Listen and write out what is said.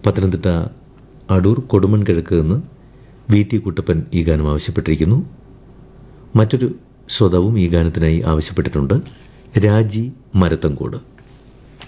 പത്തനംതിട്ട അടൂർ കൊടുമൺ കിഴക്ക് നിന്ന് V T Kuttappan ഈ ഗാനം ആവശ്യപ്പെട്ടിരിക്കുന്നു. മറ്റൊരു ശ്രോതാവും ഈ ഗാനത്തിനായി ആവശ്യപ്പെട്ടിട്ടുണ്ട്, രാജി മരത്തങ്കോട്.